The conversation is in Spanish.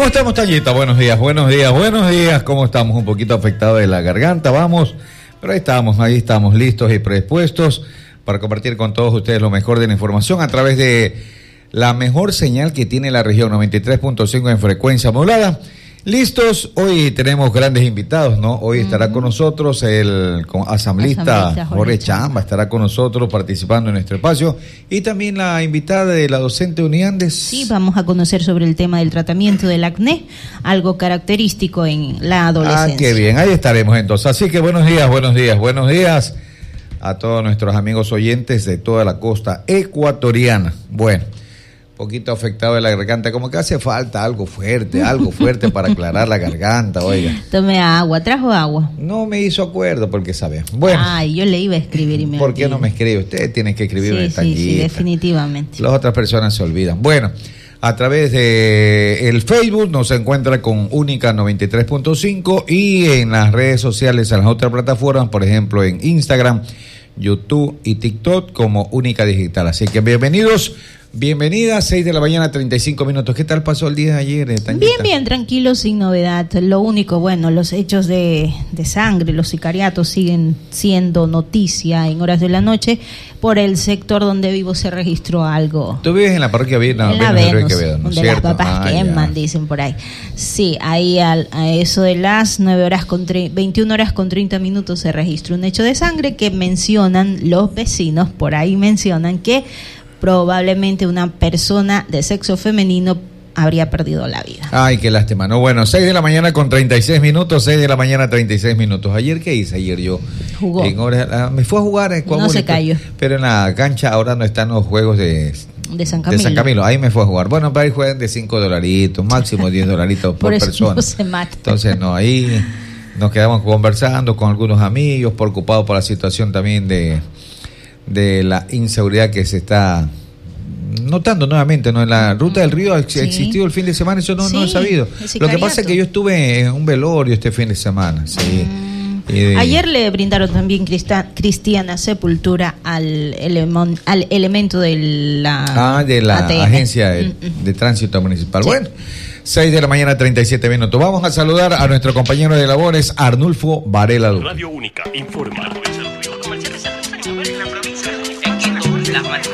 estamos, Tallita? Buenos días. ¿Cómo estamos? Un poquito afectados de la garganta, vamos, pero ahí estamos listos y predispuestos para compartir con todos ustedes lo mejor de la información a través de la mejor señal que tiene la región, 93.5 en frecuencia modulada. Listos, hoy tenemos grandes invitados, ¿no? Hoy estará con nosotros el asambleísta Jorge Chamba, estará con nosotros participando en nuestro espacio, y también la invitada de la docente Uniandes. Sí, vamos a conocer sobre el tema del tratamiento del acné, algo característico en la adolescencia. Qué bien, ahí estaremos entonces. Así que buenos días a todos nuestros amigos oyentes de toda la costa ecuatoriana. Bueno, poquito afectado de la garganta, como que hace falta algo fuerte para aclarar la garganta, oiga. Tome agua, ¿trajo agua? No me hizo acuerdo porque sabe. Bueno. Yo le iba a escribir y me ¿Por qué no me escribe? Usted tiene que escribirme sí, definitivamente. Las otras personas se olvidan. Bueno, a través de el Facebook nos encuentra con Única 93.5 y en las redes sociales, en las otras plataformas, por ejemplo en Instagram, YouTube y TikTok como Única Digital. Así que bienvenidas, 6 de la mañana, 35 minutos. ¿Qué tal pasó el día de ayer, Tañita? Bien, tranquilo, sin novedad. Lo único, los hechos de sangre, los sicariatos siguen siendo noticia en horas de la noche. Por el sector donde vivo se registró algo. ¿Tú vives en la parroquia Venus, ¿no? De las papas queman, dicen por ahí. Sí, ahí a eso de las 21 horas con 30 minutos se registró un hecho de sangre que mencionan los vecinos, por ahí mencionan que probablemente una persona de sexo femenino habría perdido la vida. Ay, qué lástima, ¿no? Bueno, 6 de la mañana con 36 minutos, 6 de la mañana 36 minutos. ¿Ayer qué hice? Ayer yo jugó. Me fue a jugar en Coahuila. No se cayó. Pero en la cancha ahora no están los juegos de San Camilo. De San Camilo, ahí me fue a jugar. Bueno, para ahí juegan de $5, máximo $10 por persona. No se mata. Entonces, ahí nos quedamos conversando con algunos amigos, preocupados por la situación también de la inseguridad que se está notando nuevamente, ¿no? En la ruta del río existió el fin de semana, eso no he sabido. Lo que pasa es que yo estuve en un velorio este fin de semana, sí. Ayer le brindaron también cristiana sepultura al elemento de la ATM. Agencia de Tránsito Municipal. Sí. Bueno, 6 de la mañana 37 minutos. Vamos a saludar a nuestro compañero de labores, Arnulfo Varela. Radio Única informa. Las